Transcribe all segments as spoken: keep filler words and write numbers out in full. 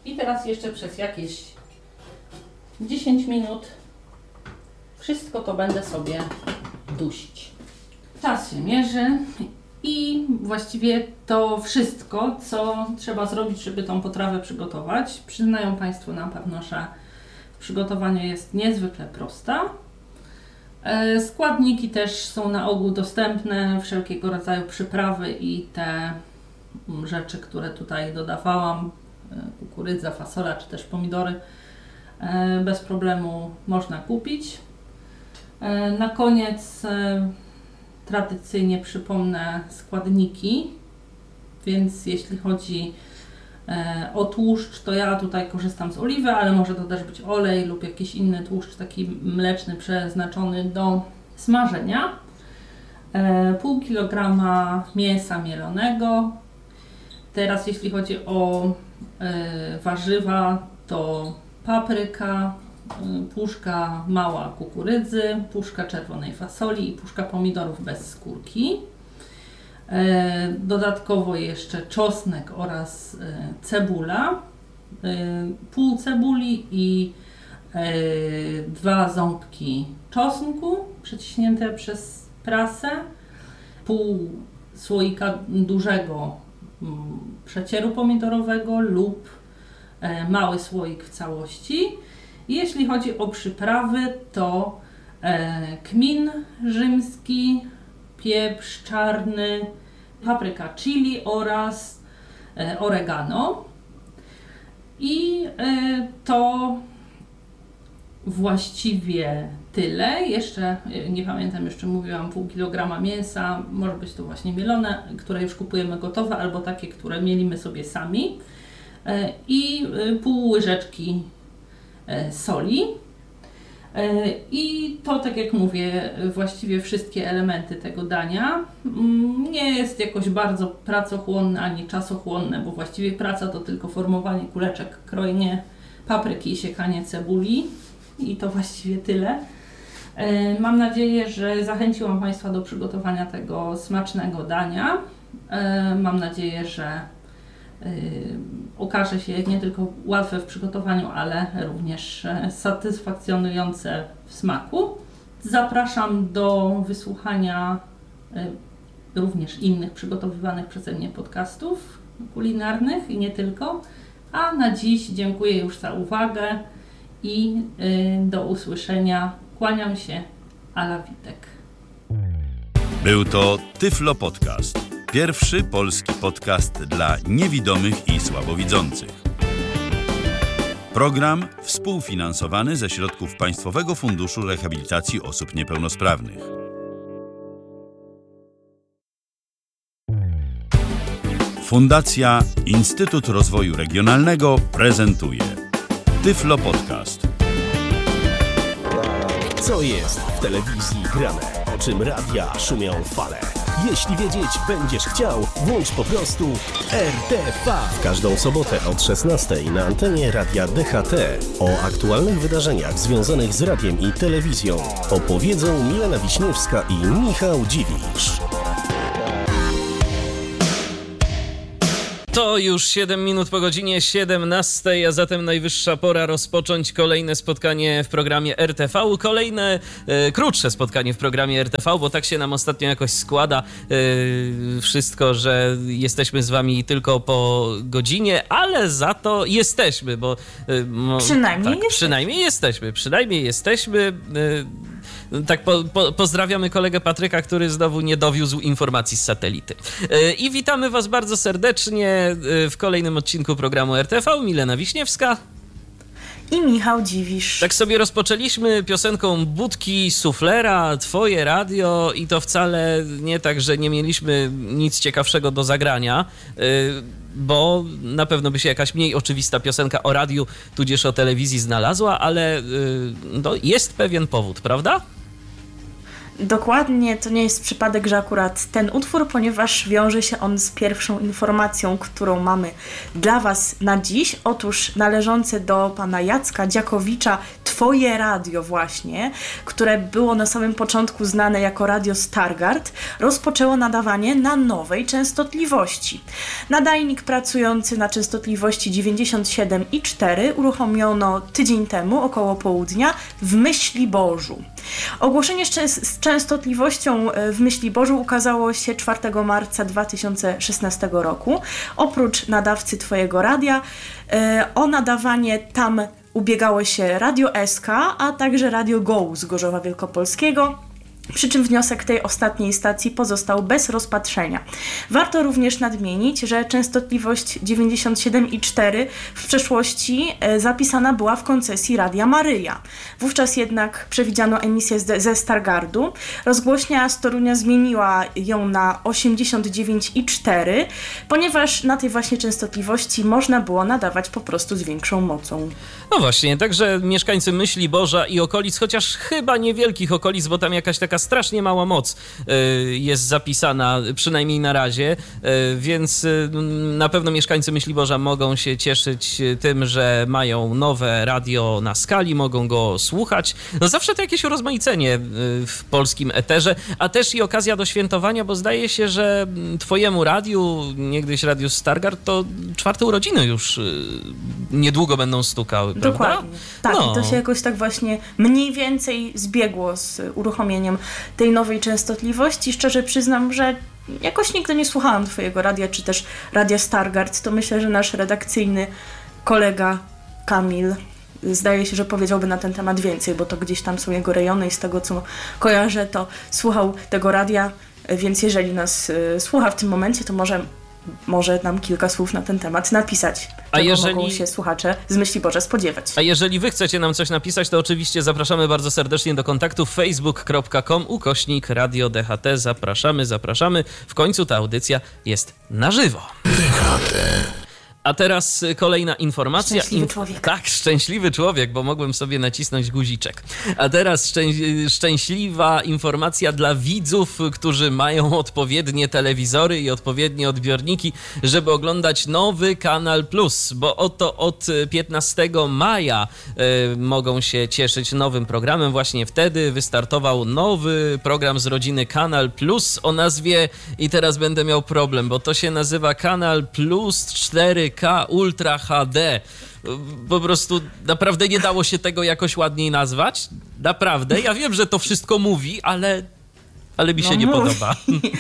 I teraz jeszcze przez jakieś dziesięć minut wszystko to będę sobie dusić. Czas się mierzy i właściwie to wszystko, co trzeba zrobić, żeby tą potrawę przygotować. Przyznają Państwo na pewno, że przygotowanie jest niezwykle proste. Składniki też są na ogół dostępne, wszelkiego rodzaju przyprawy i te rzeczy, które tutaj dodawałam, kukurydza, fasola czy też pomidory, bez problemu można kupić. Na koniec tradycyjnie przypomnę składniki, więc jeśli chodzi o tłuszcz, to ja tutaj korzystam z oliwy, ale może to też być olej lub jakiś inny tłuszcz taki mleczny przeznaczony do smażenia. Pół kilograma mięsa mielonego. Teraz jeśli chodzi o warzywa, to papryka, puszka mała kukurydzy, puszka czerwonej fasoli i puszka pomidorów bez skórki. Dodatkowo jeszcze czosnek oraz cebula, pół cebuli i dwa ząbki czosnku przeciśnięte przez prasę, pół słoika dużego przecieru pomidorowego lub mały słoik w całości. Jeśli chodzi o przyprawy, to kmin rzymski, pieprz czarny, papryka chili oraz oregano. I to właściwie tyle. Jeszcze, nie pamiętam, jeszcze mówiłam pół kilograma mięsa, może być to właśnie mielone, które już kupujemy gotowe, albo takie, które mielimy sobie sami. I pół łyżeczki soli. I to, tak jak mówię, właściwie wszystkie elementy tego dania. Nie jest jakoś bardzo pracochłonne ani czasochłonne, bo właściwie praca to tylko formowanie kuleczek, krojenie papryki i siekanie cebuli. I to właściwie tyle. Mam nadzieję, że zachęciłam Państwa do przygotowania tego smacznego dania. Mam nadzieję, że okaże się nie tylko łatwe w przygotowaniu, ale również satysfakcjonujące w smaku. Zapraszam do wysłuchania również innych przygotowywanych przeze mnie podcastów kulinarnych i nie tylko. A na dziś dziękuję już za uwagę i do usłyszenia. Kłaniam się, Ala Witek. Był to Tyflo Podcast. Pierwszy polski podcast dla niewidomych i słabowidzących. Program współfinansowany ze środków Państwowego Funduszu Rehabilitacji Osób Niepełnosprawnych. Fundacja Instytut Rozwoju Regionalnego prezentuje Tyflo Podcast. Co jest w telewizji grane? O czym radia szumią fale? Jeśli wiedzieć będziesz chciał, włącz po prostu R T V. W każdą sobotę od szesnastej na antenie Radia D H T o aktualnych wydarzeniach związanych z radiem i telewizją opowiedzą Milena Wiśniewska i Michał Dziwisz. To już siedem minut po godzinie siedemnastej, a zatem najwyższa pora rozpocząć kolejne spotkanie w programie R T V. Kolejne e, krótsze spotkanie w programie R T V, bo tak się nam ostatnio jakoś składa e, wszystko, że jesteśmy z wami tylko po godzinie, ale za to jesteśmy, bo... E, mo, przynajmniej tak, jesteśmy. Przynajmniej jesteśmy, przynajmniej jesteśmy... E, Tak, po, po, pozdrawiamy kolegę Patryka, który znowu nie dowiózł informacji z satelity. Yy, I witamy was bardzo serdecznie yy, w kolejnym odcinku programu R T V. Milena Wiśniewska i Michał Dziwisz. Tak sobie rozpoczęliśmy piosenką Budki Suflera, Twoje radio, i to wcale nie tak, że nie mieliśmy nic ciekawszego do zagrania, yy, bo na pewno by się jakaś mniej oczywista piosenka o radiu, tudzież o telewizji znalazła, ale yy, no, jest pewien powód, prawda? Dokładnie, to nie jest przypadek, że akurat ten utwór, ponieważ wiąże się on z pierwszą informacją, którą mamy dla was na dziś. Otóż należące do pana Jacka Dziakowicza Twoje Radio właśnie, które było na samym początku znane jako Radio Stargard, rozpoczęło nadawanie na nowej częstotliwości. Nadajnik pracujący na częstotliwości dziewięćdziesiąt siedem i cztery uruchomiono tydzień temu, około południa, w Myśliborzu. Ogłoszenie z częstotliwością w Myśliborzu ukazało się czwartego marca dwa tysiące szesnastego roku. Oprócz nadawcy Twojego Radia o nadawanie tam ubiegało się Radio S K, a także Radio Go z Gorzowa Wielkopolskiego. Przy czym wniosek tej ostatniej stacji pozostał bez rozpatrzenia. Warto również nadmienić, że częstotliwość dziewięćdziesiąt siedem i cztery w przeszłości zapisana była w koncesji Radia Maryja. Wówczas jednak przewidziano emisję ze Stargardu. Rozgłośnia z Torunia zmieniła ją na osiemdziesiąt dziewięć i cztery, ponieważ na tej właśnie częstotliwości można było nadawać po prostu z większą mocą. No właśnie, także mieszkańcy Myśliborza i okolic, chociaż chyba niewielkich okolic, bo tam jakaś taka strasznie mała moc y, jest zapisana, przynajmniej na razie, y, więc y, na pewno mieszkańcy Myśliborza mogą się cieszyć tym, że mają nowe radio na skali, mogą go słuchać. No zawsze to jakieś urozmaicenie y, w polskim eterze, a też i okazja do świętowania, bo zdaje się, że Twojemu radiu, niegdyś Radiu Stargard, to czwarte urodziny już y, niedługo będą stukały, prawda? Dokładnie. Tak, no. I to się jakoś tak właśnie mniej więcej zbiegło z uruchomieniem tej nowej częstotliwości. Szczerze przyznam, że jakoś nigdy nie słuchałam Twojego radia, czy też Radia Stargard. To myślę, że nasz redakcyjny kolega Kamil zdaje się, że powiedziałby na ten temat więcej, bo to gdzieś tam są jego rejony i z tego, co kojarzę, to słuchał tego radia, więc jeżeli nas y, słucha w tym momencie, to może może nam kilka słów na ten temat napisać. A jeżeli mogą się słuchacze z Myśliborza spodziewać. A jeżeli wy chcecie nam coś napisać, to oczywiście zapraszamy bardzo serdecznie do kontaktu facebook kropka com ukośnik Radio D H T. Zapraszamy, zapraszamy. W końcu ta audycja jest na żywo. D H T. A teraz kolejna informacja. Szczęśliwy człowiek. Tak, szczęśliwy człowiek, bo mogłem sobie nacisnąć guziczek. A teraz szczę- szczęśliwa informacja dla widzów, którzy mają odpowiednie telewizory i odpowiednie odbiorniki, żeby oglądać nowy Kanal Plus, bo oto od piętnastego maja y, mogą się cieszyć nowym programem. Właśnie wtedy wystartował nowy program z rodziny Kanal Plus o nazwie, i teraz będę miał problem, bo to się nazywa Kanal Plus cztery K Ultra H D. Po prostu naprawdę nie dało się tego jakoś ładniej nazwać. Naprawdę. Ja wiem, że to wszystko mówi, ale, ale mi się no nie mówi. podoba.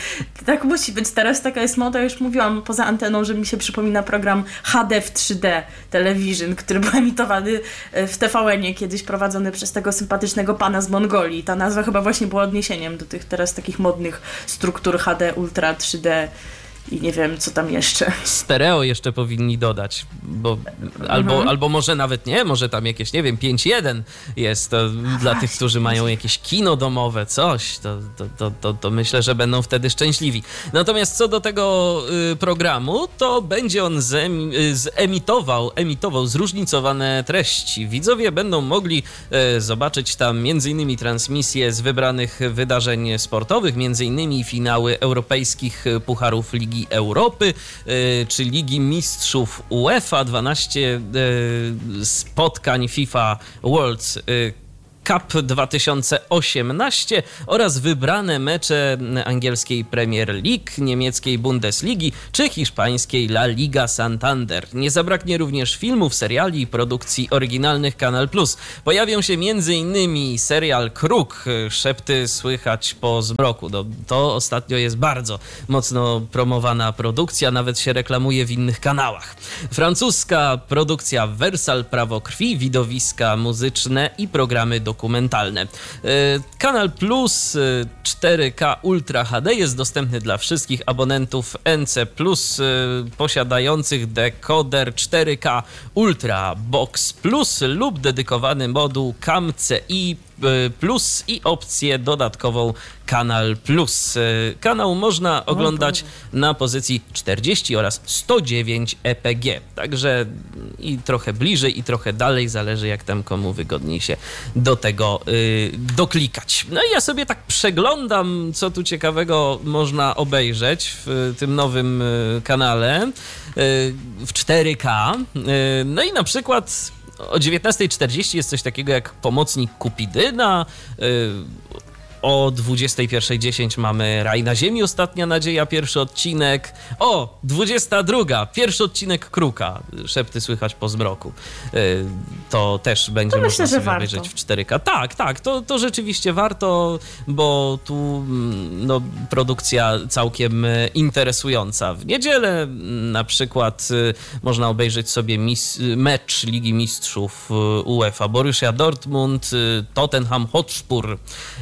Tak musi być. Teraz taka jest moda. Już mówiłam poza anteną, że mi się przypomina program H D w trzy D Television, który był emitowany w T V N-ie, kiedyś prowadzony przez tego sympatycznego pana z Mongolii. Ta nazwa chyba właśnie była odniesieniem do tych teraz takich modnych struktur H D, Ultra, trzy D i nie wiem, co tam jeszcze. Stereo jeszcze powinni dodać, bo albo, mhm. albo może nawet nie, może tam jakieś, nie wiem, pięć jeden jest to dla tych, którzy mają jakieś kino domowe, coś, to, to, to, to, to myślę, że będą wtedy szczęśliwi. Natomiast co do tego y, programu, to będzie on zem, y, zemitował, emitował zróżnicowane treści. Widzowie będą mogli y, zobaczyć tam między innymi transmisje z wybranych wydarzeń sportowych, między innymi finały europejskich pucharów Ligi Europy, y, czy Ligi Mistrzów UEFA, dwanaście y, spotkań FIFA World y, Cup dwa tysiące osiemnaście oraz wybrane mecze angielskiej Premier League, niemieckiej Bundesligi czy hiszpańskiej La Liga Santander. Nie zabraknie również filmów, seriali i produkcji oryginalnych Kanal Plus. Pojawią się m.in. serial Kruk, szepty słychać po zmroku. No, to ostatnio jest bardzo mocno promowana produkcja, nawet się reklamuje w innych kanałach. Francuska produkcja Wersal, Prawo krwi, widowiska muzyczne i programy dokumentalne. dokumentalne. Kanal Plus cztery K Ultra H D jest dostępny dla wszystkich abonentów N C plus posiadających dekoder cztery K Ultra Box Plus lub dedykowany moduł C A M C I Plus i opcję dodatkową Kanal Plus. Kanał można oglądać na pozycji czterdzieści oraz sto dziewięć E P G. Także i trochę bliżej, i trochę dalej, zależy jak tam komu wygodniej się do tego yy, doklikać. No i ja sobie tak przeglądam, co tu ciekawego można obejrzeć w tym nowym yy, kanale yy, w cztery K. Yy, no i na przykład o dziewiętnasta czterdzieści jest coś takiego jak Pomocnik Kupidyna. O dwudziesta pierwsza dziesięć mamy Raj na ziemi, Ostatnia nadzieja, pierwszy odcinek. O, dwudziesta druga, pierwszy odcinek Kruka, Szepty słychać po zmroku. To też będzie to można myślę, sobie że warto. obejrzeć w cztery K. Tak, tak, to, to rzeczywiście warto, bo tu no, produkcja całkiem interesująca. W niedzielę na przykład można obejrzeć sobie mis- mecz Ligi Mistrzów UEFA. Borussia Dortmund, Tottenham Hotspur.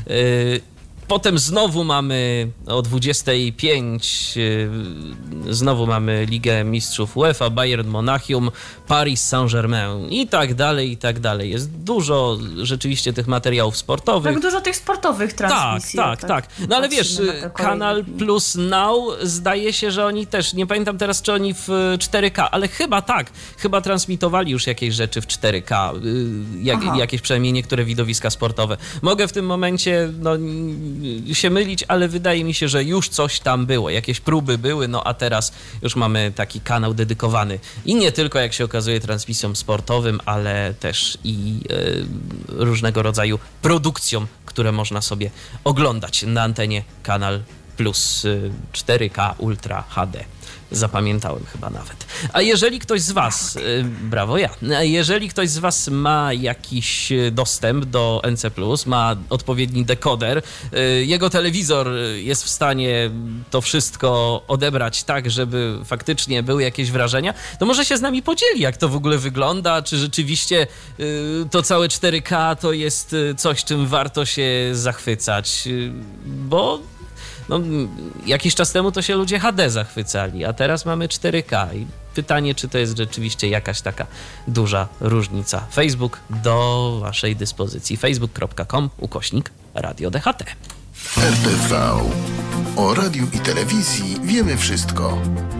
Potem znowu mamy o dwudziesta pięć, znowu mamy Ligę Mistrzów UEFA, Bayern Monachium, Paris Saint-Germain i tak dalej, i tak dalej. Jest dużo rzeczywiście tych materiałów sportowych. Tak dużo tych sportowych transmisji. Tak, tak, tak. No ale wiesz, Kanal Plus Now, zdaje się, że oni też, nie pamiętam teraz, czy oni w cztery K, ale chyba tak, chyba transmitowali już jakieś rzeczy w cztery K, jak, jakieś przynajmniej niektóre widowiska sportowe. Mogę w tym momencie, no, się mylić, ale wydaje mi się, że już coś tam było, jakieś próby były, no a teraz już mamy taki kanał dedykowany i nie tylko, jak się okazuje, transmisjom sportowym, ale też i y, różnego rodzaju produkcjom, które można sobie oglądać na antenie Kanal Plus y, cztery K Ultra H D. Zapamiętałem chyba nawet. A jeżeli ktoś z was, brawo ja, a jeżeli ktoś z was ma jakiś dostęp do N C plus, ma odpowiedni dekoder, jego telewizor jest w stanie to wszystko odebrać tak, żeby faktycznie były jakieś wrażenia, to może się z nami podzieli, jak to w ogóle wygląda, czy rzeczywiście to całe cztery K to jest coś, czym warto się zachwycać, bo no, jakiś czas temu to się ludzie H D zachwycali, a teraz mamy cztery K i pytanie, czy to jest rzeczywiście jakaś taka duża różnica. Facebook do waszej dyspozycji. facebook kropka com ukośnik Radio D H T. R T V. O radiu i telewizji wiemy wszystko.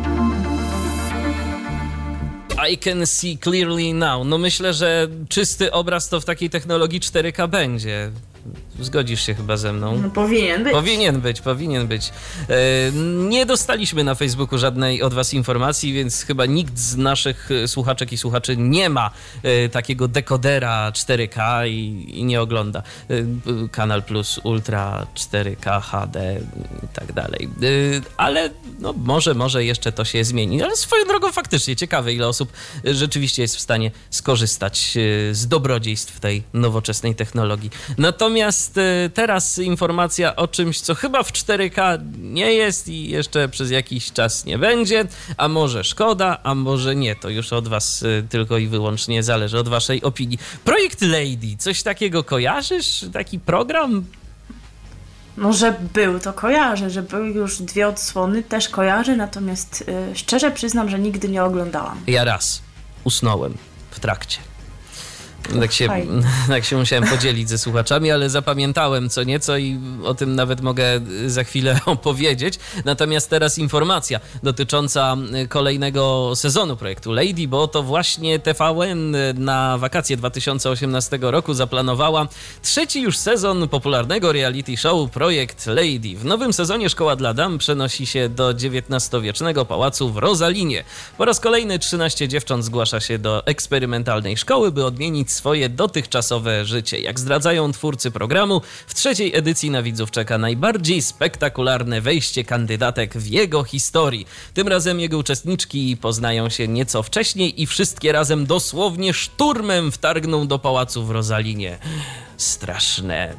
I can see clearly now. No myślę, że czysty obraz to w takiej technologii cztery K będzie. Zgodzisz się chyba ze mną? No, powinien być. Powinien być, powinien być. E, nie dostaliśmy na Facebooku żadnej od was informacji, więc chyba nikt z naszych słuchaczek i słuchaczy nie ma e, takiego dekodera cztery K i, i nie ogląda. E, Kanal Plus Ultra cztery K H D i tak dalej. E, ale no może, może jeszcze to się zmieni. Ale swoją drogą faktycznie ciekawe, ile osób rzeczywiście jest w stanie skorzystać e, z dobrodziejstw tej nowoczesnej technologii. Natomiast teraz informacja o czymś, co chyba w cztery K nie jest i jeszcze przez jakiś czas nie będzie, a może szkoda, a może nie. To już od was tylko i wyłącznie zależy, od waszej opinii. Projekt Lady, coś takiego kojarzysz? Taki program? No, że był, to kojarzę, że były już dwie odsłony, też kojarzę, natomiast y, szczerze przyznam, że nigdy nie oglądałam. Ja raz usnąłem w trakcie. Tak się, tak się musiałem podzielić ze słuchaczami, ale zapamiętałem co nieco i o tym nawet mogę za chwilę opowiedzieć. Natomiast teraz informacja dotycząca kolejnego sezonu projektu Lady, bo to właśnie T V N na wakacje dwa tysiące osiemnastego roku zaplanowała trzeci już sezon popularnego reality show Projekt Lady. W nowym sezonie Szkoła dla Dam przenosi się do dziewiętnastowiecznego pałacu w Rosalinie. Po raz kolejny trzynaście dziewcząt zgłasza się do eksperymentalnej szkoły, by odmienić swoje dotychczasowe życie. Jak zdradzają twórcy programu, w trzeciej edycji na widzów czeka najbardziej spektakularne wejście kandydatek w jego historii. Tym razem jego uczestniczki poznają się nieco wcześniej i wszystkie razem dosłownie szturmem wtargną do pałacu w Rosalinie. Straszne.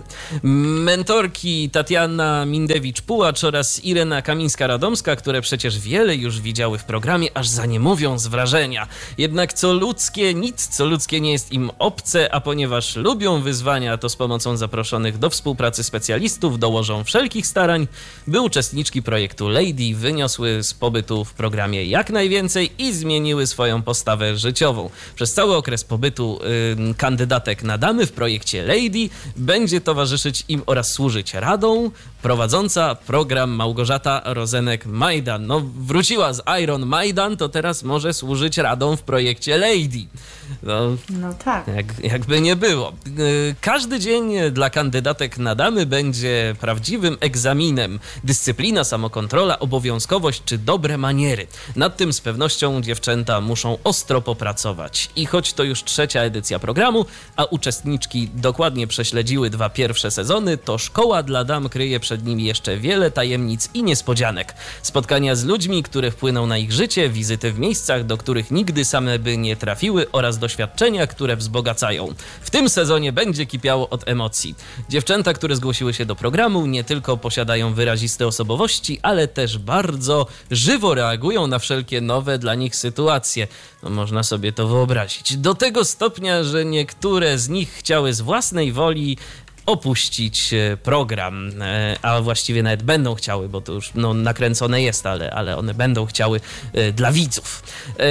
Mentorki Tatiana Mindewicz-Pułacz oraz Irena Kamińska-Radomska, które przecież wiele już widziały w programie, aż za nie mówią z wrażenia. Jednak co ludzkie, nic co ludzkie nie jest im obce, a ponieważ lubią wyzwania, to z pomocą zaproszonych do współpracy specjalistów dołożą wszelkich starań, by uczestniczki projektu Lady wyniosły z pobytu w programie jak najwięcej i zmieniły swoją postawę życiową. Przez cały okres pobytu yy, kandydatek na damy w projekcie Lady Lady będzie towarzyszyć im oraz służyć radą prowadząca program Małgorzata Rozenek-Majdan. No, wróciła z Iron Majdan, to teraz może służyć radą w projekcie Lady. No, no tak. Jak, jakby nie było. Każdy dzień dla kandydatek na damy będzie prawdziwym egzaminem. Dyscyplina, samokontrola, obowiązkowość czy dobre maniery. Nad tym z pewnością dziewczęta muszą ostro popracować. I choć to już trzecia edycja programu, a uczestniczki dokładnie prześledziły dwa pierwsze sezony, to szkoła dla dam kryje przed nimi jeszcze wiele tajemnic i niespodzianek. Spotkania z ludźmi, które wpłyną na ich życie, wizyty w miejscach, do których nigdy same by nie trafiły oraz doświadczenia, które wzbogacają. W tym sezonie będzie kipiało od emocji. Dziewczęta, które zgłosiły się do programu, nie tylko posiadają wyraziste osobowości, ale też bardzo żywo reagują na wszelkie nowe dla nich sytuacje. No, można sobie to wyobrazić. Do tego stopnia, że niektóre z nich chciały z własnej woli opuścić program, a właściwie nawet będą chciały, bo to już no, nakręcone jest, ale, ale one będą chciały dla widzów.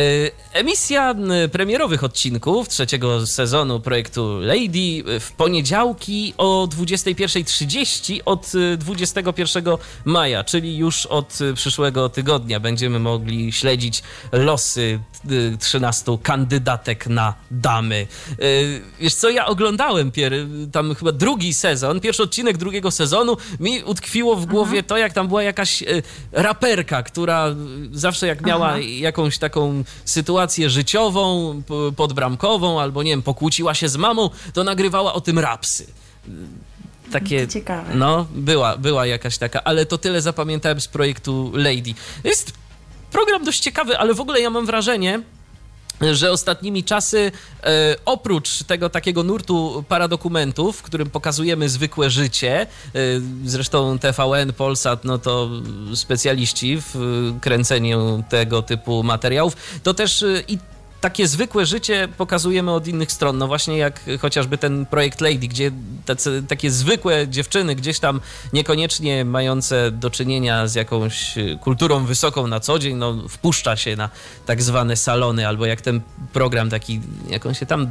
Emisja premierowych odcinków trzeciego sezonu projektu Lady w poniedziałki o dwudziestej pierwszej trzydzieści od dwudziestego pierwszego maja, czyli już od przyszłego tygodnia będziemy mogli śledzić losy trzynastu kandydatek na damy. Wiesz co, ja oglądałem pier- tam chyba drugi sezon, pierwszy odcinek drugiego sezonu, mi utkwiło w głowie Aha. to, jak tam była jakaś y, raperka, która zawsze jak miała Aha. jakąś taką sytuację życiową, p- podbramkową, albo nie wiem, pokłóciła się z mamą, to nagrywała o tym rapsy. Takie, ciekawe. No, była, była jakaś taka, ale to tyle zapamiętałem z projektu Lady. Jest program dość ciekawy, ale w ogóle ja mam wrażenie, że ostatnimi czasy e, oprócz tego takiego nurtu paradokumentów, w którym pokazujemy zwykłe życie, e, zresztą T V N, Polsat, no to specjaliści w e, kręceniu tego typu materiałów, to też e, i takie zwykłe życie pokazujemy od innych stron, no właśnie jak chociażby ten projekt Lady, gdzie tacy, takie zwykłe dziewczyny gdzieś tam niekoniecznie mające do czynienia z jakąś kulturą wysoką na co dzień, no wpuszcza się na tak zwane salony, albo jak ten program taki, jak on się tam,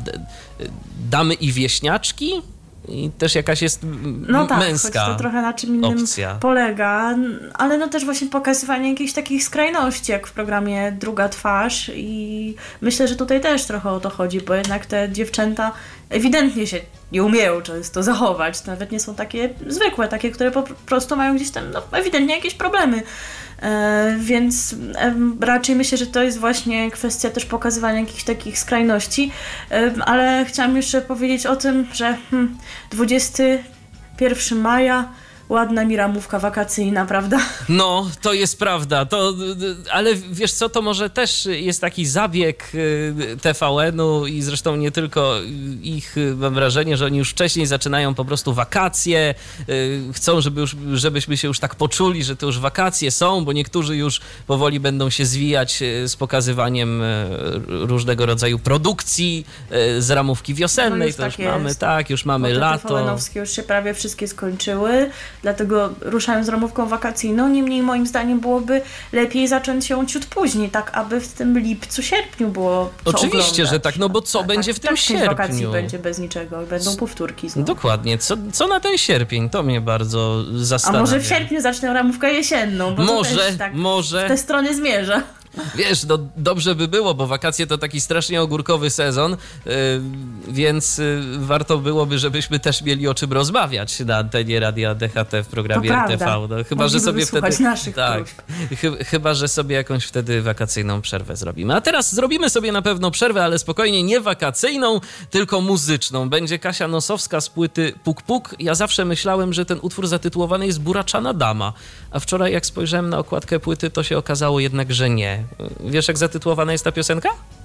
Damy i Wieśniaczki? I też jakaś jest m- no tak, męska choć to trochę na czym innym opcja polega, ale no też właśnie pokazywanie jakichś takich skrajności, jak w programie Druga Twarz, i myślę, że tutaj też trochę o to chodzi, bo jednak te dziewczęta ewidentnie się nie umieją często zachować, to nawet nie są takie zwykłe, takie, które po prostu mają gdzieś tam no, ewidentnie jakieś problemy. E, więc e, raczej myślę, że to jest właśnie kwestia też pokazywania jakichś takich skrajności, e, ale chciałam jeszcze powiedzieć o tym, że hmm, dwudziestego pierwszego maja ładna mi ramówka wakacyjna, prawda? No, to jest prawda, to, ale wiesz co, to może też jest taki zabieg T V N-u i zresztą nie tylko ich, mam wrażenie, że oni już wcześniej zaczynają po prostu wakacje, chcą, żeby już, żebyśmy się już tak poczuli, że to już wakacje są, bo niektórzy już powoli będą się zwijać z pokazywaniem różnego rodzaju produkcji z ramówki wiosennej, no już to tak już jest. mamy, tak, już mamy bo lato. T V N-owskie już się prawie wszystkie skończyły, dlatego ruszają z ramówką wakacyjną. Niemniej moim zdaniem byłoby lepiej zacząć ją ciut później, tak aby w tym lipcu, sierpniu było co Oczywiście, oglądać. że tak, no bo co tak, będzie tak, w tym tak, sierpniu? wakacji będzie bez niczego, będą powtórki znowu. Dokładnie, co, co na ten sierpień? To mnie bardzo zastanawia. A może w sierpniu zacznę ramówkę jesienną, bo może, to też tak może. w tę stronę zmierza. Wiesz, no dobrze by było, bo wakacje to taki strasznie ogórkowy sezon, yy, więc yy, warto byłoby, żebyśmy też mieli o czym rozmawiać na antenie Radia D H T w programie to R T V. prawda. No, chyba, że sobie wtedy naszych tak, chy, chyba, że sobie jakąś wtedy wakacyjną przerwę zrobimy. A teraz zrobimy sobie na pewno przerwę, ale spokojnie nie wakacyjną, tylko muzyczną. Będzie Kasia Nosowska z płyty Puk Puk. Ja zawsze myślałem, że ten utwór zatytułowany jest Buraczana Dama, a wczoraj jak spojrzałem na okładkę płyty, to się okazało jednak, że nie. Wiesz, jak zatytułowana jest ta piosenka?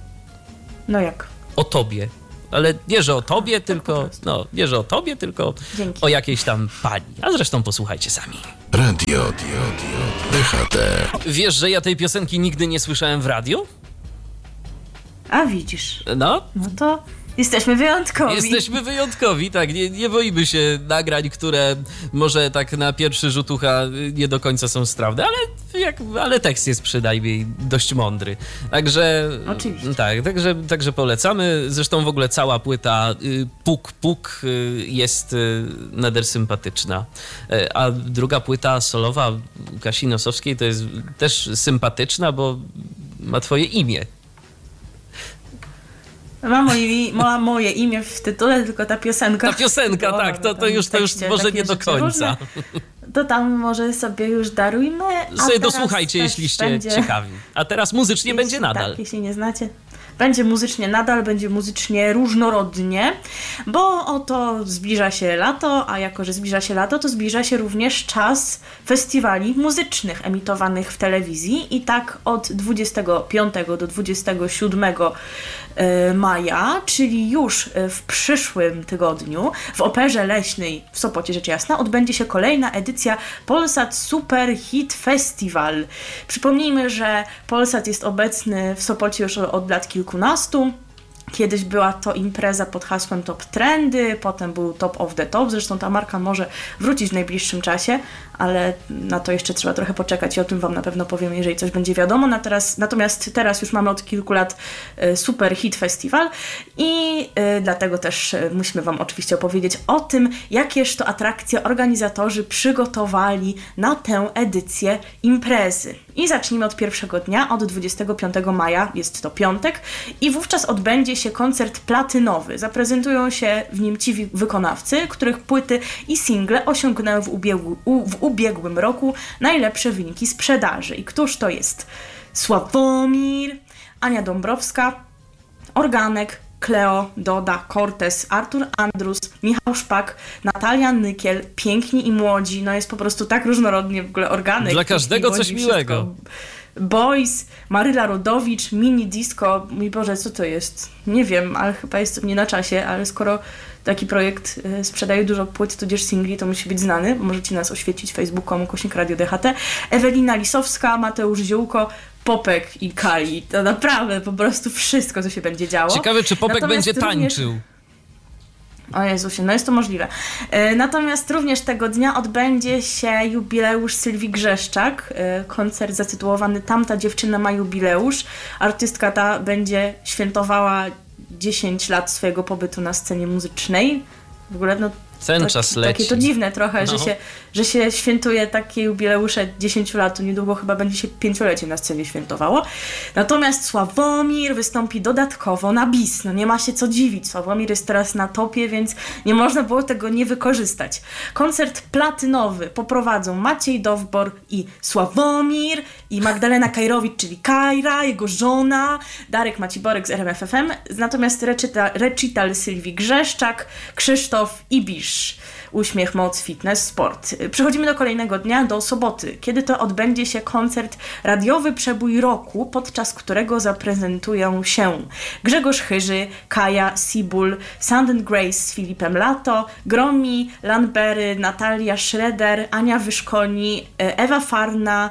No jak? O tobie. Ale nie, że o tobie, A, tylko... tak No, nie, że o tobie, tylko Dzięki. o jakiejś tam pani. A zresztą posłuchajcie sami. Radio D H T. Wiesz, że ja tej piosenki nigdy nie słyszałem w radiu? A widzisz. No, No to Jesteśmy wyjątkowi. Jesteśmy wyjątkowi, tak. Nie, nie boimy się nagrań, które może tak na pierwszy rzut ucha nie do końca są strawne, ale, jak, ale tekst jest przynajmniej dość mądry. Także, oczywiście. Tak, także, także polecamy. Zresztą w ogóle cała płyta y, Puk Puk y, jest y, nader sympatyczna. Y, a druga płyta solowa Kasi Nosowskiej to jest też sympatyczna, bo ma twoje imię. Ma moje, ma moje imię w tytule, tylko ta piosenka. Ta piosenka, to, tak, to, to już, to już może nie do końca. Różne, to tam może sobie już darujmy. A sobie dosłuchajcie, jeśliście będzie... ciekawi. A teraz muzycznie jeśli, będzie nadal. Tak, jeśli nie znacie. Będzie muzycznie nadal, będzie muzycznie różnorodnie, bo oto zbliża się lato, a jako że zbliża się lato, to zbliża się również czas festiwali muzycznych emitowanych w telewizji i tak od dwudziestego piątego do dwudziestego siódmego maja, czyli już w przyszłym tygodniu w Operze Leśnej w Sopocie, rzecz jasna, odbędzie się kolejna edycja Polsat Super Hit Festival. Przypomnijmy, że Polsat jest obecny w Sopocie już od lat kilkunastu. Kiedyś była to impreza pod hasłem Top Trendy, potem był Top of the Top, zresztą ta marka może wrócić w najbliższym czasie, ale na to jeszcze trzeba trochę poczekać i o tym Wam na pewno powiem, jeżeli coś będzie wiadomo. Na teraz, natomiast teraz już mamy od kilku lat Super Hit Festival i y, dlatego też musimy Wam oczywiście opowiedzieć o tym, jakież to atrakcje organizatorzy przygotowali na tę edycję imprezy. I zacznijmy od pierwszego dnia, od dwudziestego piątego maja, jest to piątek i wówczas odbędzie się koncert platynowy. Zaprezentują się w nim ci wykonawcy, których płyty i single osiągnęły w, ubiegu, u, w ubiegłym roku najlepsze wyniki sprzedaży. I któż to jest? Sławomir, Ania Dąbrowska, Organek, Kleo, Doda, Cortez, Artur Andrus, Michał Szpak, Natalia Nykiel, piękni i młodzi, no jest po prostu tak różnorodnie w ogóle Organek. Dla każdego młodzi, coś miłego. Wszystko. Boys, Maryla Rodowicz, Mini Disco, mój Boże, co to jest? Nie wiem, ale chyba jest nie na czasie, ale skoro taki projekt y, sprzedaje dużo płyt, tudzież singli, to musi być znany. Możecie nas oświecić facebook.com ukośnik Radio D H T. Ewelina Lisowska, Mateusz Ziółko, Popek i Kali. To naprawdę po prostu wszystko, co się będzie działo. Ciekawe, czy Popek Natomiast będzie również... tańczył. O Jezusie, no jest to możliwe. E, natomiast również tego dnia odbędzie się jubileusz Sylwii Grzeszczak. E, koncert zatytułowany Tamta dziewczyna ma jubileusz. Artystka ta będzie świętowała dziesięć lat swojego pobytu na scenie muzycznej. W ogóle no Ten tak, czas leci. Takie to dziwne trochę, no. że, się, że się świętuje takie jubileusze dziesięć lat, niedługo chyba będzie się pięciolecie na scenie świętowało. Natomiast Sławomir wystąpi dodatkowo na bis. No nie ma się co dziwić. Sławomir jest teraz na topie, więc nie można było tego nie wykorzystać. Koncert platynowy poprowadzą Maciej Dowbor i Sławomir i Magdalena Kajrowicz, czyli Kajra, jego żona, Darek Maciborek z R M F F M, natomiast recital, recital Sylwii Grzeszczak, Krzysztof Ibisz. Uśmiech, moc, fitness, sport. Przechodzimy do kolejnego dnia, do soboty, kiedy to odbędzie się koncert Radiowy Przebój Roku, podczas którego zaprezentują się Grzegorz Chyży, Kaja, Sibul, Sand and Grace z Filipem Lato, Gromi, Lanbery, Natalia Schroeder, Ania Wyszkoni, Ewa Farna,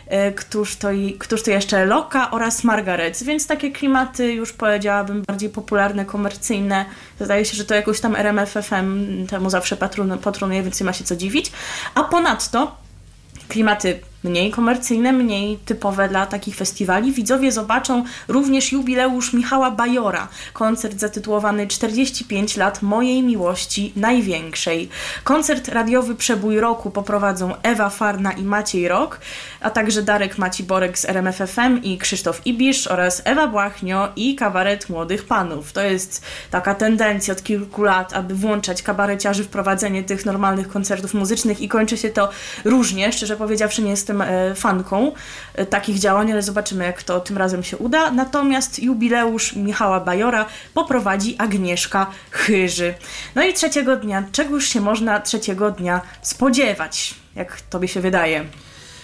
Któż to, któż to jeszcze Loka oraz Margaret, więc takie klimaty już powiedziałabym bardziej popularne, komercyjne. Zdaje się, że to jakoś tam R M F F M temu zawsze patron, patronuje, więc nie ma się co dziwić. A ponadto klimaty mniej komercyjne, mniej typowe dla takich festiwali. Widzowie zobaczą również jubileusz Michała Bajora. Koncert zatytułowany czterdzieści pięć lat mojej miłości największej. Koncert radiowy Przebój Roku poprowadzą Ewa Farna i Maciej Rok, a także Darek Maciborek z R M F F M i Krzysztof Ibisz oraz Ewa Błachnio i kabaret młodych panów. To jest taka tendencja od kilku lat, aby włączać kabareciarzy w prowadzenie tych normalnych koncertów muzycznych i kończy się to różnie. Szczerze powiedziawszy, nie jestem fanką takich działań, ale zobaczymy, jak to tym razem się uda. Natomiast jubileusz Michała Bajora poprowadzi Agnieszka Chyży. No i trzeciego dnia, czegoż się można trzeciego dnia spodziewać, jak tobie się wydaje?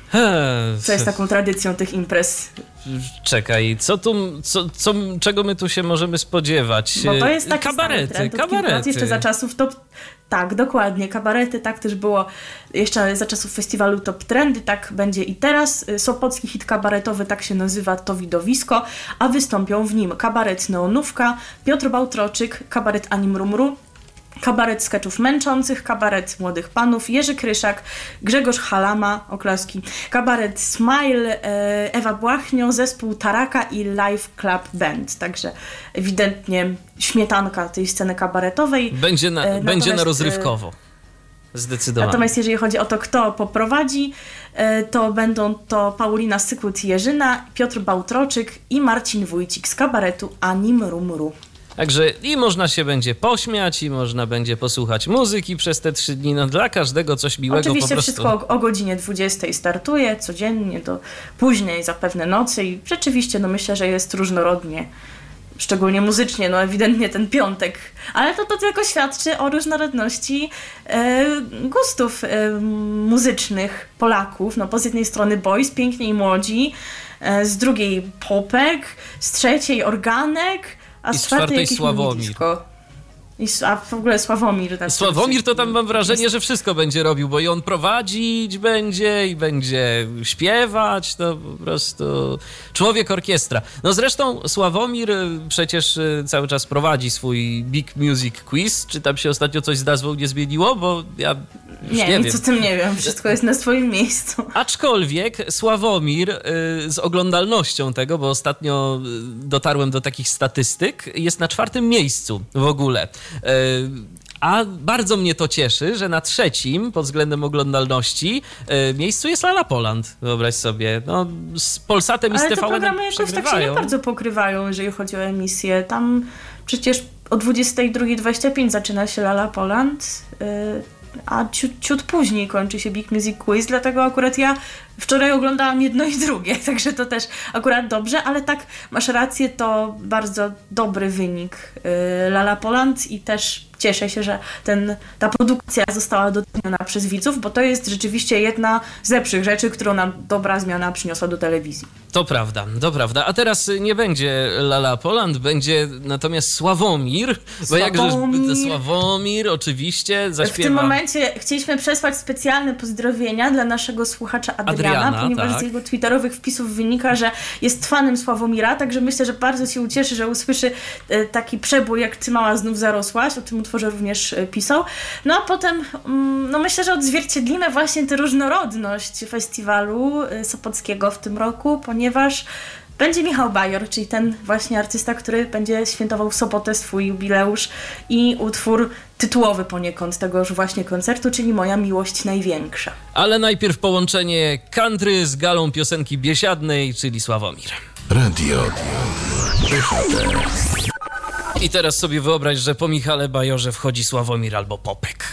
co jest taką tradycją tych imprez. Czekaj, co tu, co, co, czego my tu się możemy spodziewać? Bo to jest taki kabarety, trend od kabarety. Lat, jeszcze za czasów top... Tak, dokładnie, kabarety, tak też było jeszcze za czasów festiwalu Top Trendy, tak będzie i teraz. Sopocki hit kabaretowy, tak się nazywa to widowisko, a wystąpią w nim kabaret Neonówka, Piotr Bałtroczyk, kabaret Anim Rumru, kabaret skeczów męczących, kabaret młodych panów, Jerzy Kryszak, Grzegorz Halama, oklaski, kabaret Smile, Ewa Błachnio, zespół Taraka i Live Club Band. Także ewidentnie śmietanka tej sceny kabaretowej. Będzie na, Natomiast, będzie na rozrywkowo. Zdecydowanie. Natomiast jeżeli chodzi o to, kto poprowadzi, to będą to Paulina Sykut-Jerzyna, Piotr Bałtroczyk i Marcin Wójcik z kabaretu Anim Rumru. Także i można się będzie pośmiać, i można będzie posłuchać muzyki przez te trzy dni. No dla każdego coś miłego. Oczywiście po prostu. Wszystko o, o godzinie dwudziestej startuje, codziennie do późnej zapewne nocy i rzeczywiście no myślę, że jest różnorodnie, szczególnie muzycznie, no ewidentnie ten piątek. Ale to, to tylko świadczy o różnorodności e, gustów e, muzycznych Polaków. No bo z jednej strony boys, piękni i młodzi, e, z drugiej popek, z trzeciej organek, a I z z czwartej jakieś Sławomir. minidisko. I, a w ogóle Sławomir. Tak Sławomir to tam mam wrażenie, że wszystko będzie robił, bo i on prowadzić będzie i będzie śpiewać, to po prostu człowiek orkiestra. No zresztą Sławomir przecież cały czas prowadzi swój Big Music Quiz. Czy tam się ostatnio coś z nazwą nie zmieniło? Bo ja już Nie, nie nic wiem. o tym nie wiem, wszystko jest na swoim miejscu. Aczkolwiek Sławomir y, z oglądalnością tego, bo ostatnio y, dotarłem do takich statystyk, jest na czwartym miejscu w ogóle. Y, a bardzo mnie to cieszy, że na trzecim pod względem oglądalności y, miejscu jest Lala Poland. Wyobraź sobie. No, z Polsatem i z Ale T te V N programy jakoś tak się nie przegrywają. bardzo pokrywają, jeżeli chodzi o emisję. Tam przecież o dwudziestej drugiej dwadzieścia pięć zaczyna się Lala Poland, yy, a ciut, ciut później kończy się Big Music Quiz, dlatego akurat ja wczoraj oglądałam jedno i drugie, także to też akurat dobrze, ale tak, masz rację, to bardzo dobry wynik yy, Lala Poland i też cieszę się, że ten, ta produkcja została doceniona przez widzów, bo to jest rzeczywiście jedna z lepszych rzeczy, którą nam dobra zmiana przyniosła do telewizji. To prawda, to prawda. A teraz nie będzie Lala Poland, będzie natomiast Sławomir. Bo jakże Sławomir oczywiście zaśpiewa. W tym momencie chcieliśmy przesłać specjalne pozdrowienia dla naszego słuchacza Adriana, Adriana ponieważ tak. z jego twitterowych wpisów wynika, że jest fanem Sławomira, także myślę, że bardzo się ucieszy, że usłyszy taki przebój, jak Ty mała znów zarosłaś, o tym utworze również pisał. No a potem, no myślę, że odzwierciedlimy właśnie tę różnorodność festiwalu sopockiego w tym roku, ponieważ będzie Michał Bajor, czyli ten właśnie artysta, który będzie świętował w sobotę swój jubileusz i utwór tytułowy poniekąd tegoż właśnie koncertu, czyli Moja miłość największa. Ale najpierw połączenie country z galą piosenki biesiadnej, czyli Sławomir. Radio D H T. I teraz sobie wyobraź, że po Michale Bajorze wchodzi Sławomir albo Popek.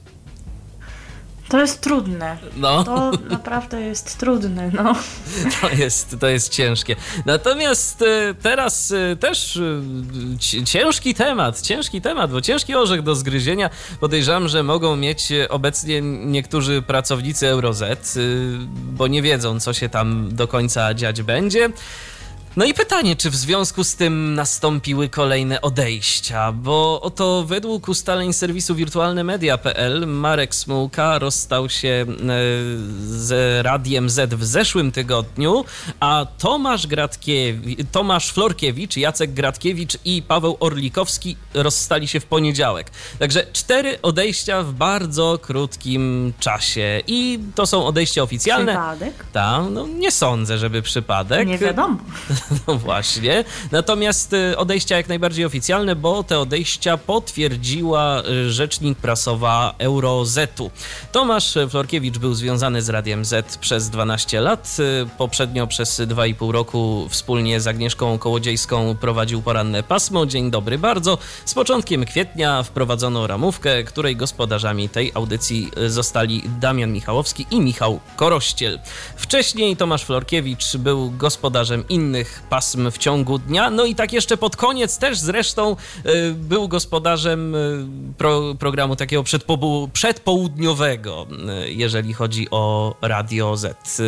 To jest trudne. No. To naprawdę jest trudne, no. To jest, to jest ciężkie. Natomiast teraz też ciężki temat, ciężki temat, bo ciężki orzech do zgryzienia. Podejrzewam, że mogą mieć obecnie niektórzy pracownicy Eurozet, bo nie wiedzą, co się tam do końca dziać będzie. No i pytanie, czy w związku z tym nastąpiły kolejne odejścia, bo oto według ustaleń serwisu wirtualnemedia kropka p l Marek Smułka rozstał się z Radiem Z w zeszłym tygodniu, a Tomasz Gratkiewicz, Tomasz Florkiewicz, Jacek Gratkiewicz i Paweł Orlikowski rozstali się w poniedziałek. Także cztery odejścia w bardzo krótkim czasie i to są odejścia oficjalne. Przypadek? Tak, no nie sądzę, żeby przypadek. Nie wiadomo. No właśnie. Natomiast odejścia jak najbardziej oficjalne, bo te odejścia potwierdziła rzecznik prasowa Eurozetu. Tomasz Florkiewicz był związany z Radiem Z przez dwanaście lat. Poprzednio przez dwa i pół roku wspólnie z Agnieszką Kołodziejską prowadził poranne pasmo. Dzień dobry bardzo. Z początkiem kwietnia wprowadzono ramówkę, której gospodarzami tej audycji zostali Damian Michałowski i Michał Korościel. Wcześniej Tomasz Florkiewicz był gospodarzem innych różnych pasm w ciągu dnia. No i tak jeszcze pod koniec też zresztą był gospodarzem pro, programu takiego przedpołu- przedpołudniowego, jeżeli chodzi o Radio Z.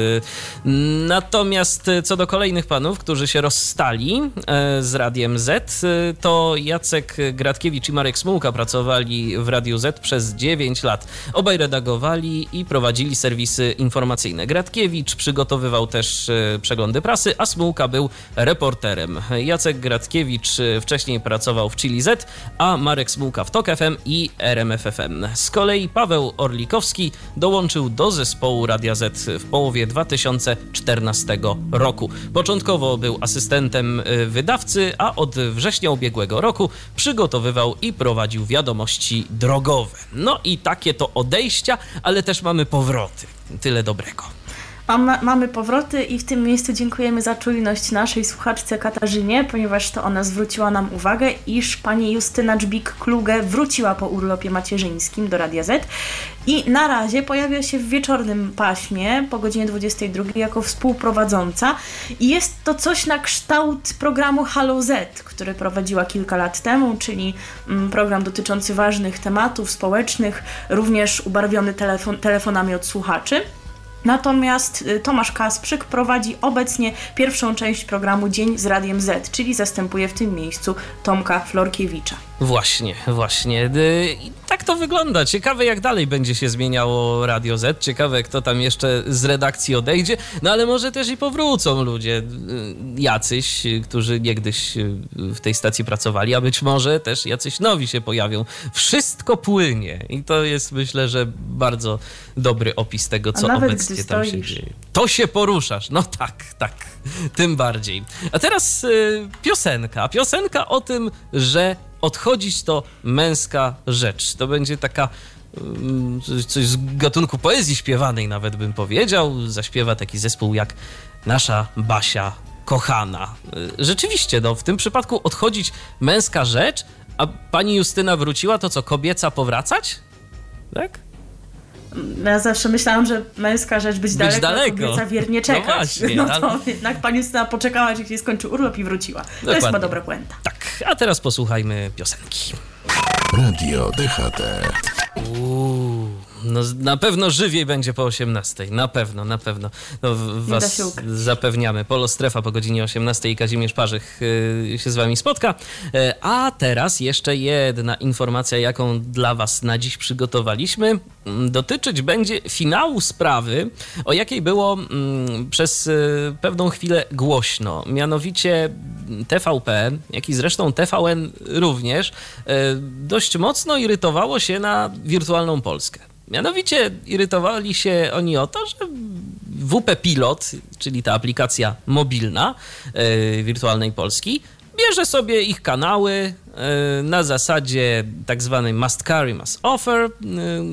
Natomiast co do kolejnych panów, którzy się rozstali z Radiem Z, to Jacek Gratkiewicz i Marek Smułka pracowali w Radiu Z przez dziewięć lat. Obaj redagowali i prowadzili serwisy informacyjne. Gratkiewicz przygotowywał też przeglądy prasy, a Smułka był reporterem. Jacek Gratkiewicz wcześniej pracował w Chili Z, a Marek Smułka w Tok F M i R M F F M. Z kolei Paweł Orlikowski dołączył do zespołu Radia Z w połowie dwa tysiące czternastego roku. Początkowo był asystentem wydawcy, a od września ubiegłego roku przygotowywał i prowadził wiadomości drogowe. No i takie to odejścia, ale też mamy powroty. Tyle dobrego. Mam, mamy powroty i w tym miejscu dziękujemy za czujność naszej słuchaczce Katarzynie, ponieważ to ona zwróciła nam uwagę, iż pani Justyna Dżbik-Kluge wróciła po urlopie macierzyńskim do Radia Z i na razie pojawia się w wieczornym paśmie po godzinie dwudziestej drugiej jako współprowadząca i jest to coś na kształt programu Halo Z, który prowadziła kilka lat temu, czyli program dotyczący ważnych tematów społecznych, również ubarwiony telefon, telefonami od słuchaczy. Natomiast Tomasz Kasprzyk prowadzi obecnie pierwszą część programu Dzień z Radiem Z, czyli zastępuje w tym miejscu Tomka Florkiewicza. Właśnie, właśnie. I tak to wygląda. Ciekawe, jak dalej będzie się zmieniało Radio Z. Ciekawe, kto tam jeszcze z redakcji odejdzie. No ale może też i powrócą ludzie jacyś, którzy niegdyś w tej stacji pracowali, a być może też jacyś nowi się pojawią. Wszystko płynie i to jest, myślę, że bardzo dobry opis tego, co obecnie tam się dzieje. To się poruszasz. No tak, tak. Tym bardziej. A teraz y, piosenka. Piosenka o tym, że odchodzić to męska rzecz. To będzie taka y, coś z gatunku poezji śpiewanej nawet bym powiedział. Zaśpiewa taki zespół jak Nasza Basia Kochana. Y, rzeczywiście, no w tym przypadku odchodzić męska rzecz, a pani Justyna wróciła, to co, kobieca powracać? Tak? Ja zawsze myślałam, że męska rzecz być, być daleko, daleko. Kobieca wiernie czekać. No właśnie. No to ale... jednak pani Justyna poczekała, aż się skończy urlop i wróciła. To Dokładnie. jest chyba dobra puenta. Tak, a teraz posłuchajmy piosenki. Radio D H T. Uuu, no na pewno żywiej będzie po osiemnastej. Na pewno, na pewno. No, was zapewniamy. Polo Strefa po godzinie osiemnastej i Kazimierz Parzych yy, się z wami spotka. Yy, a teraz jeszcze jedna informacja, jaką dla was na dziś przygotowaliśmy. Yy, dotyczyć będzie finału sprawy, o jakiej było yy, przez yy, pewną chwilę głośno. Mianowicie T V P, jak i zresztą T V N również, yy, dość mocno irytowało się na Wirtualną Polskę. Mianowicie irytowali się oni o to, że W P Pilot, czyli ta aplikacja mobilna yy, Wirtualnej Polski, bierze sobie ich kanały yy, na zasadzie tak zwanej must carry, must offer. Yy,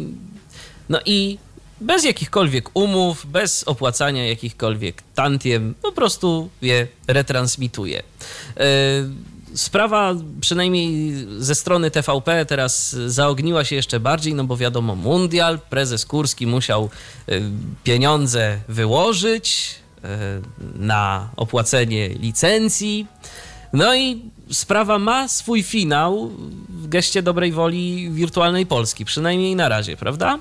no i bez jakichkolwiek umów, bez opłacania jakichkolwiek tantiem, po prostu je retransmituje. Yy, Sprawa przynajmniej ze strony T V P teraz zaogniła się jeszcze bardziej, no bo wiadomo, mundial, prezes Kurski musiał pieniądze wyłożyć na opłacenie licencji. No i sprawa ma swój finał w geście dobrej woli Wirtualnej Polski, przynajmniej na razie, prawda?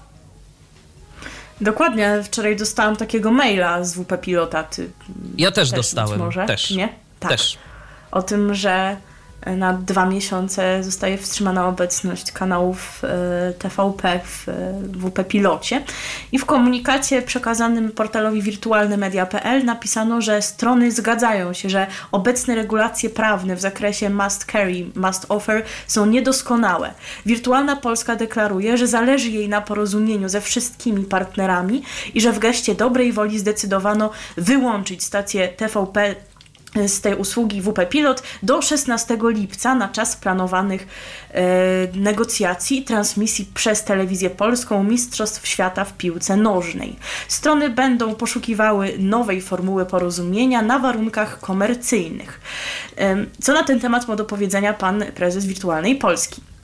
Dokładnie, wczoraj dostałam takiego maila z W P Pilota. Ty ja też, też dostałem. Może? Też. Nie? Tak. Też. O tym, że na dwa miesiące zostaje wstrzymana obecność kanałów T V P w W P Pilocie. I w komunikacie przekazanym portalowi wirtualnemedia kropka p l napisano, że strony zgadzają się, że obecne regulacje prawne w zakresie must carry, must offer są niedoskonałe. Wirtualna Polska deklaruje, że zależy jej na porozumieniu ze wszystkimi partnerami i że w geście dobrej woli zdecydowano wyłączyć stację T V P z tej usługi W P Pilot do szesnastego lipca na czas planowanych e, negocjacji i transmisji przez Telewizję Polską Mistrzostw Świata w piłce nożnej. Strony będą poszukiwały nowej formuły porozumienia na warunkach komercyjnych. E, co na ten temat ma do powiedzenia pan prezes Wirtualnej Polski?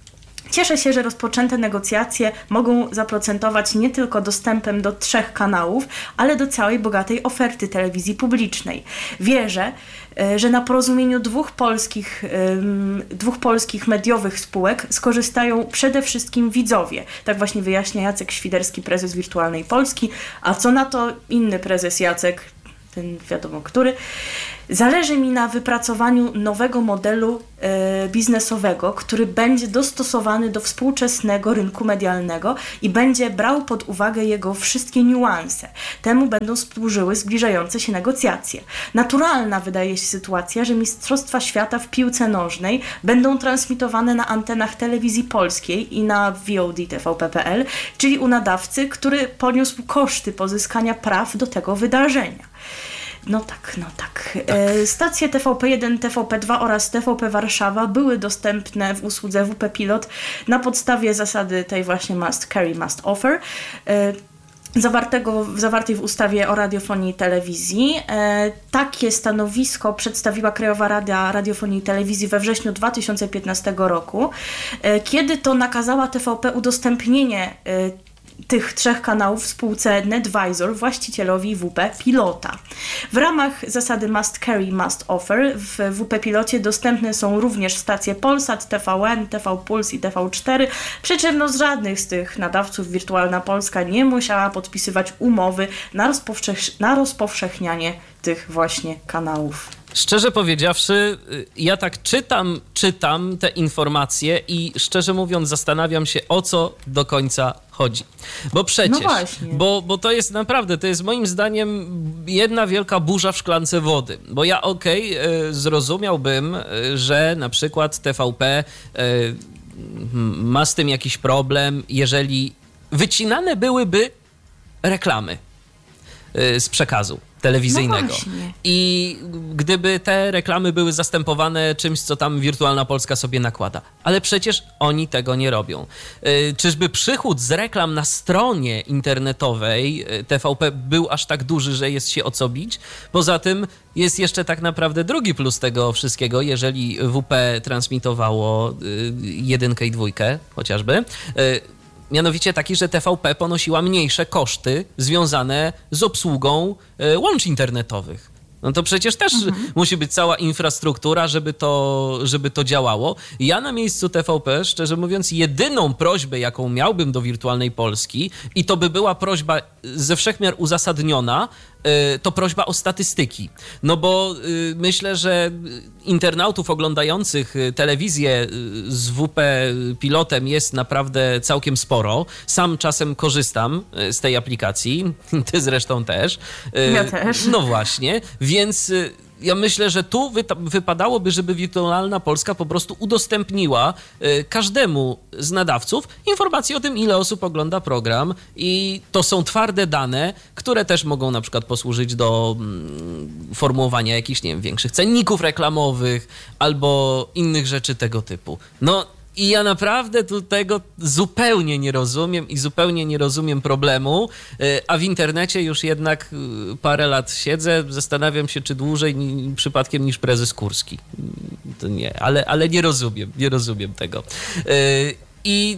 Cieszę się, że rozpoczęte negocjacje mogą zaprocentować nie tylko dostępem do trzech kanałów, ale do całej bogatej oferty telewizji publicznej. Wierzę, że na porozumieniu dwóch polskich, dwóch polskich mediowych spółek skorzystają przede wszystkim widzowie. Tak właśnie wyjaśnia Jacek Świderski, prezes Wirtualnej Polski. A co na to inny prezes Jacek, ten wiadomo który. Zależy mi na wypracowaniu nowego modelu e, biznesowego, który będzie dostosowany do współczesnego rynku medialnego i będzie brał pod uwagę jego wszystkie niuanse. Temu będą służyły zbliżające się negocjacje. Naturalna wydaje się sytuacja, że Mistrzostwa Świata w piłce nożnej będą transmitowane na antenach telewizji polskiej i na V O D T V P kropka P L, czyli u nadawcy, który poniósł koszty pozyskania praw do tego wydarzenia. No tak, no tak. tak. E, stacje T V P jeden, T V P dwa oraz T V P Warszawa były dostępne w usłudze W P Pilot na podstawie zasady tej właśnie must carry, must offer. E, Zawartego, zawartej w ustawie o radiofonii i telewizji. E, takie stanowisko przedstawiła Krajowa Rada Radiofonii i Telewizji we wrześniu dwa tysiące piętnastego roku, e, kiedy to nakazała T V P udostępnienie e, tych trzech kanałów w spółce Netvisor właścicielowi W P Pilota. W ramach zasady must carry, must offer w W P Pilocie dostępne są również stacje Polsat, T V N, T V Puls i T V cztery, przy czym no z żadnych z tych nadawców Wirtualna Polska nie musiała podpisywać umowy na, rozpowszech- na rozpowszechnianie tych właśnie kanałów. Szczerze powiedziawszy, ja tak czytam, czytam te informacje i szczerze mówiąc zastanawiam się, o co do końca chodzi. Bo przecież, no właśnie. bo, bo to jest naprawdę, to jest moim zdaniem jedna wielka burza w szklance wody. Bo ja okej, okay, zrozumiałbym, że na przykład T V P ma z tym jakiś problem, jeżeli wycinane byłyby reklamy z przekazu telewizyjnego. No I gdyby te reklamy były zastępowane czymś, co tam Wirtualna Polska sobie nakłada. Ale przecież oni tego nie robią. Yy, czyżby przychód z reklam na stronie internetowej T V P był aż tak duży, że jest się o co bić? Poza tym jest jeszcze tak naprawdę drugi plus tego wszystkiego, jeżeli W P transmitowało yy, jedynkę i dwójkę chociażby. Yy, Mianowicie taki, że T V P ponosiła mniejsze koszty związane z obsługą y, łączy internetowych. No to przecież też mhm. musi być cała infrastruktura, żeby to, żeby to działało. Ja na miejscu T V P, szczerze mówiąc, jedyną prośbę, jaką miałbym do Wirtualnej Polski, i to by była prośba ze wszechmiar uzasadniona, to prośba o statystyki. No bo myślę, że internautów oglądających telewizję z W P Pilotem jest naprawdę całkiem sporo. Sam czasem korzystam z tej aplikacji. Ty zresztą też. Ja też. No właśnie. Więc ja myślę, że tu wypadałoby, żeby Wirtualna Polska po prostu udostępniła każdemu z nadawców informację o tym, ile osób ogląda program, i to są twarde dane, które też mogą na przykład posłużyć do formułowania jakichś, nie wiem, większych cenników reklamowych albo innych rzeczy tego typu. No i ja naprawdę tu tego zupełnie nie rozumiem i zupełnie nie rozumiem problemu, a w internecie już jednak parę lat siedzę, zastanawiam się, czy dłużej przypadkiem niż prezes Kurski. To nie, ale, ale nie rozumiem, nie rozumiem tego. I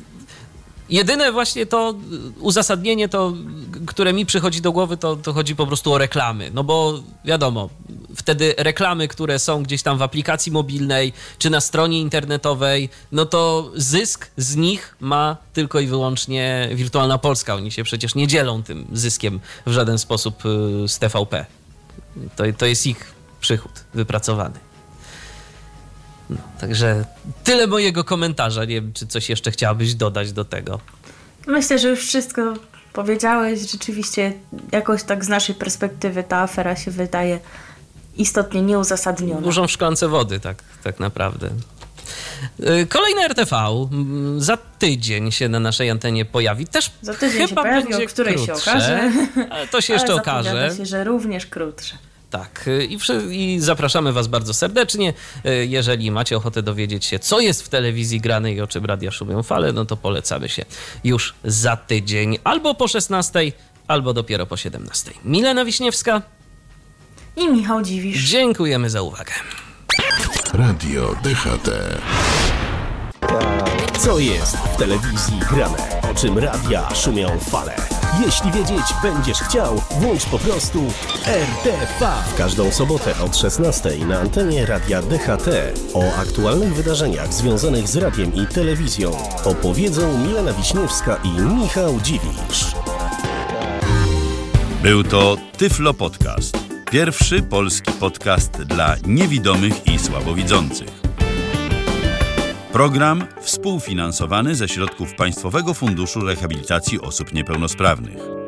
jedyne właśnie to uzasadnienie, to, które mi przychodzi do głowy, to, to chodzi po prostu o reklamy. No bo wiadomo, wtedy reklamy, które są gdzieś tam w aplikacji mobilnej czy na stronie internetowej, no to zysk z nich ma tylko i wyłącznie Wirtualna Polska. Oni się przecież nie dzielą tym zyskiem w żaden sposób z T V P. To, to jest ich przychód wypracowany. No, także tyle mojego komentarza. Nie wiem, czy coś jeszcze chciałabyś dodać do tego. Myślę, że już wszystko powiedziałeś. Rzeczywiście jakoś tak z naszej perspektywy ta afera się wydaje istotnie nieuzasadniona. Burzą w szklance wody, tak, tak naprawdę. Kolejny R T V za tydzień się na naszej antenie pojawi. Też za tydzień chyba się pojawi, będzie o której krótsze, się okaże. Ale to się jeszcze ale okaże. się, że również krótsze. Tak, i, i zapraszamy was bardzo serdecznie. Jeżeli macie ochotę dowiedzieć się, co jest w telewizji grane i o czym radia szumią fale, no to polecamy się już za tydzień. Albo po szesnastej, albo dopiero po siedemnastej. Milena Wiśniewska i Michał Dziwisz. Dziękujemy za uwagę. Radio D H T. Co jest w telewizji grane? O czym radia szumią fale? Jeśli wiedzieć będziesz chciał, włącz po prostu R T V. W każdą sobotę od szesnastej na antenie Radia D H T o aktualnych wydarzeniach związanych z radiem i telewizją opowiedzą Milena Wiśniewska i Michał Dziwisz. Był to Tyflo Podcast. Pierwszy polski podcast dla niewidomych i słabowidzących. Program współfinansowany ze środków Państwowego Funduszu Rehabilitacji Osób Niepełnosprawnych.